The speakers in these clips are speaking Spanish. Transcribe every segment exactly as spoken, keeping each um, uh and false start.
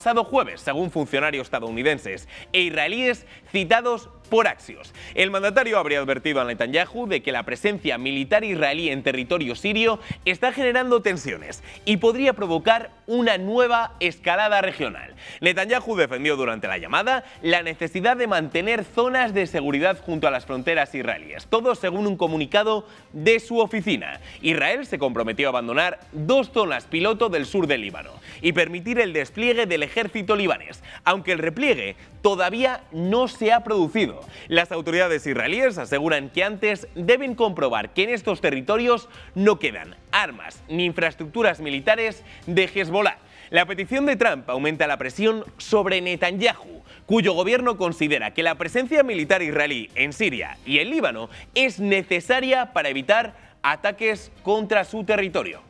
pasado jueves, según funcionarios estadounidenses e israelíes citados por Axios. El mandatario habría advertido a Netanyahu de que la presencia militar israelí en territorio sirio está generando tensiones y podría provocar una nueva escalada regional. Netanyahu defendió durante la llamada la necesidad de mantener zonas de seguridad junto a las fronteras israelíes, todo según un comunicado de su oficina. Israel se comprometió a abandonar dos zonas piloto del sur del Líbano y permitir el despliegue del ejército libanés, aunque el repliegue todavía no se ha producido. Las autoridades israelíes aseguran que antes deben comprobar que en estos territorios no quedan armas ni infraestructuras militares de Hezbollah. La petición de Trump aumenta la presión sobre Netanyahu, cuyo gobierno considera que la presencia militar israelí en Siria y el Líbano es necesaria para evitar ataques contra su territorio.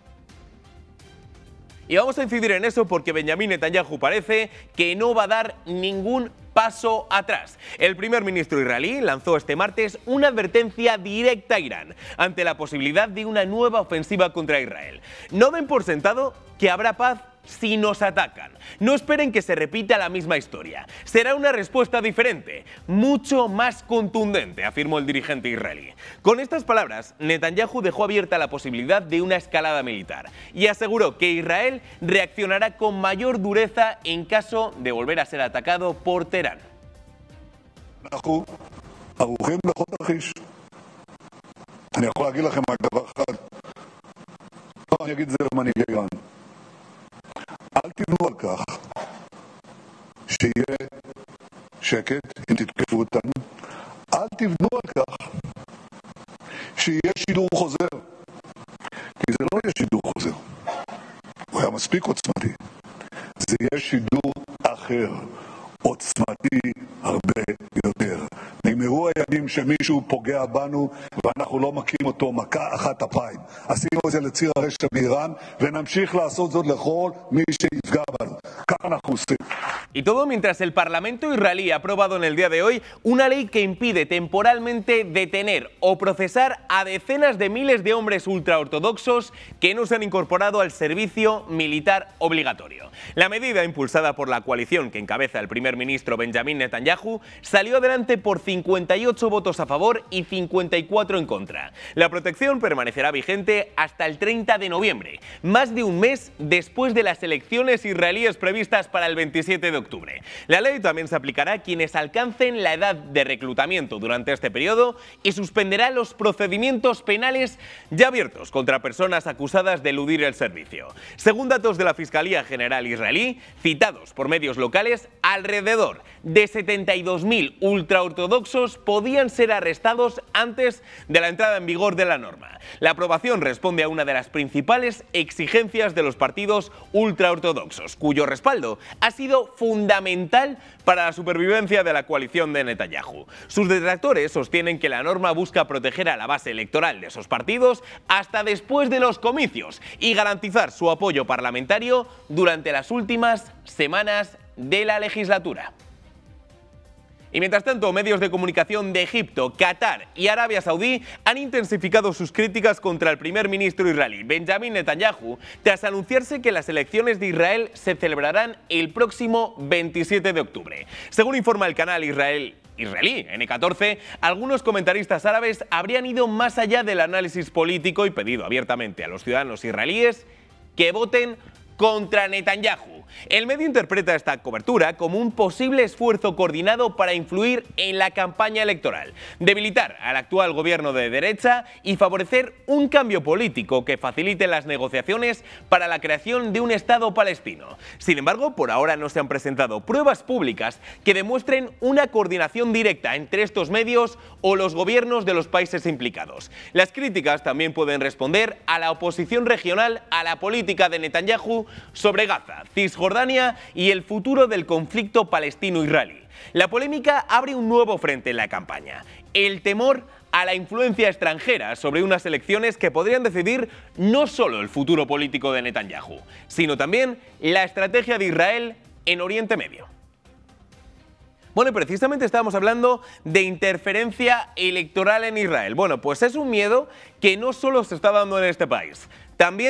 Y vamos a incidir en eso porque Benjamín Netanyahu parece que no va a dar ningún paso atrás. El primer ministro israelí lanzó este martes una advertencia directa a Irán ante la posibilidad de una nueva ofensiva contra Israel. No den por sentado que habrá paz si nos atacan. No esperen que se repita la misma historia. Será una respuesta diferente, mucho más contundente, afirmó el dirigente israelí. Con estas palabras, Netanyahu dejó abierta la posibilidad de una escalada militar y aseguró que Israel reaccionará con mayor dureza en caso de volver a ser atacado por Teherán. אל תבנו על כך שיהיה שקט אם תתקפו אותנו. אל תבנו על כך שיהיה שידור חוזר. כי זה לא יהיה שידור חוזר. הוא היה מספיק עוצמתי. זה יהיה שידור אחר, עוצמתי הרבה יותר. נגמרו הימים שמישהו פוגע בנו ואנחנו לא מכים אותו מכה אחת אפיים. עשינו את זה לציר הרשע באיראן ונמשיך לעשות זאת לכל מי שיפגע בנו. ככה אנחנו עושים. Y todo mientras el Parlamento israelí ha aprobado en el día de hoy una ley que impide temporalmente detener o procesar a decenas de miles de hombres ultraortodoxos que no se han incorporado al servicio militar obligatorio. La medida, impulsada por la coalición que encabeza el primer ministro Benjamín Netanyahu, salió adelante por cincuenta y ocho votos a favor y cincuenta y cuatro en contra. La protección permanecerá vigente hasta el treinta de noviembre, más de un mes después de las elecciones israelíes previstas para el veintisiete de octubre. La ley también se aplicará a quienes alcancen la edad de reclutamiento durante este periodo y suspenderá los procedimientos penales ya abiertos contra personas acusadas de eludir el servicio. Según datos de la Fiscalía General israelí, citados por medios locales, alrededor de setenta y dos mil ultraortodoxos podían ser arrestados antes de la entrada en vigor de la norma. La aprobación responde a una de las principales exigencias de los partidos ultraortodoxos, cuyo respaldo ha sido fundamental para la supervivencia de la coalición de Netanyahu. Sus detractores sostienen que la norma busca proteger a la base electoral de esos partidos hasta después de los comicios y garantizar su apoyo parlamentario durante las últimas semanas de la legislatura. Y mientras tanto, medios de comunicación de Egipto, Qatar y Arabia Saudí han intensificado sus críticas contra el primer ministro israelí, Benjamín Netanyahu, tras anunciarse que las elecciones de Israel se celebrarán el próximo veintisiete de octubre. Según informa el canal Israel israelí, N catorce, algunos comentaristas árabes habrían ido más allá del análisis político y pedido abiertamente a los ciudadanos israelíes que voten contra Netanyahu. El medio interpreta esta cobertura como un posible esfuerzo coordinado para influir en la campaña electoral, debilitar al actual gobierno de derecha y favorecer un cambio político que facilite las negociaciones para la creación de un Estado palestino. Sin embargo, por ahora no se han presentado pruebas públicas que demuestren una coordinación directa entre estos medios o los gobiernos de los países implicados. Las críticas también pueden responder a la oposición regional a la política de Netanyahu sobre Gaza, Cisjordania y el futuro del conflicto palestino-israelí. La polémica abre un nuevo frente en la campaña: el temor a la influencia extranjera sobre unas elecciones que podrían decidir no solo el futuro político de Netanyahu, sino también la estrategia de Israel en Oriente Medio. Bueno, y precisamente estábamos hablando de interferencia electoral en Israel. Bueno, pues es un miedo que no solo se está dando en este país, también